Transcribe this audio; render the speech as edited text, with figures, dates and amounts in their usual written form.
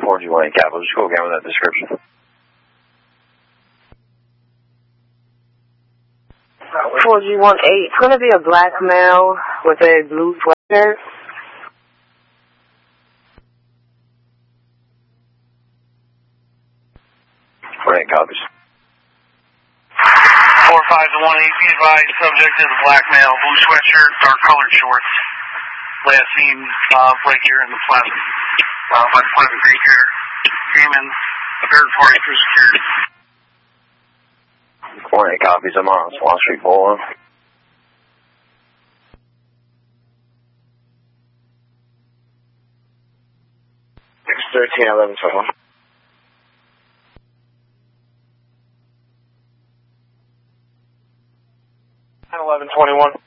4G1 Capital. Just go again with that description. 4G18. It's going to be a black male with a blue sweatshirt. Copies. 4-5 to 1-8, be advised, subject is a black male, blue sweatshirt, dark colored shorts. Last seen right here in the plaza. By the Plaza Great here. Came in third party through security. 4-8 copies. I'm on Swan Street Boulevard. X13 1121. 1121.